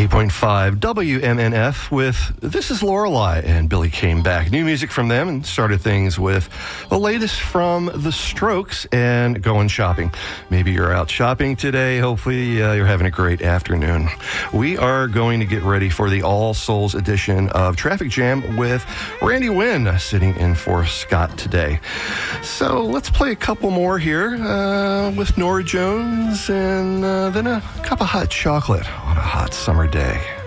90.5 WMNF with This is Lorelei, and Billy came back. New music from them and started things with the latest from The Strokes and Going Shopping. Maybe you're out shopping today. Hopefully you're having a great afternoon. We are going to get ready for the All Souls edition of Traffic Jam with Randy Wynn sitting in for Scott today. So let's play a couple more here with Norah Jones and then a cup of hot chocolate on a hot summer day.